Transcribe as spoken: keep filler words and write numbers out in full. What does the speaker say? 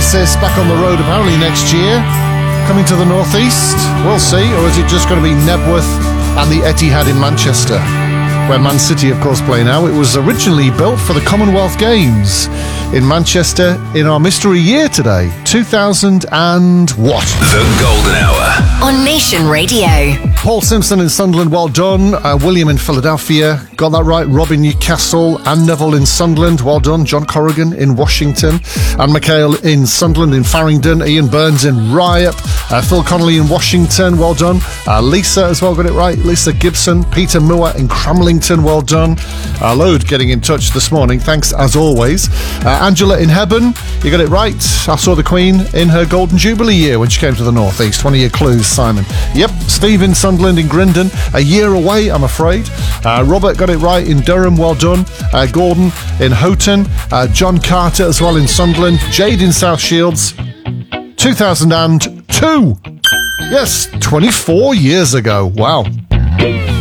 Oasis back on the road apparently next year. Coming to the northeast, we'll see. Or is it just going to be Nebworth and the Etihad in Manchester, where Man City, of course, play now? It was originally built for the Commonwealth Games in Manchester in our mystery year today, two thousand and what? The Golden Hour on Nation Radio. Paul Simpson in Sunderland, well done. Uh, William in Philadelphia, got that right. Rob in Newcastle. Anne Neville in Sunderland, well done. John Corrigan in Washington. Anne McHale in Sunderland in Farringdon. Ian Burns in Ryop. Uh, Phil Connolly in Washington, well done. Uh, Lisa as well, got it right. Lisa Gibson. Peter Moore in Cramlington, well done. Uh, Load getting in touch this morning, thanks as always. Uh, Angela in Hebburn, you got it right. I saw the Queen in her Golden Jubilee year when she came to the North East. One of your clues, Simon. Yep, Steve in Sunderland in Grindon, a year away, I'm afraid. Uh, Robert got it right in Durham, well done. Uh, Gordon in Houghton. Uh, John Carter as well in Sunderland. Jade in South Shields. two thousand two. Yes, twenty-four years ago. Wow.